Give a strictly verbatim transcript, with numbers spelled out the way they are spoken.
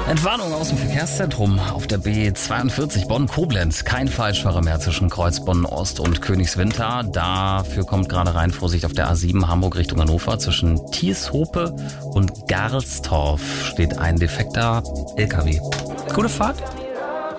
Entwarnung aus dem Verkehrszentrum auf der B zweiundvierzig Bonn-Koblenz. Kein Falschfahrer mehr zwischen Kreuz Bonn-Ost und Königswinter. Dafür kommt gerade rein Vorsicht auf der A sieben Hamburg Richtung Hannover. Zwischen Thieshope und Garlstorf steht ein defekter L K W. Gute Fahrt.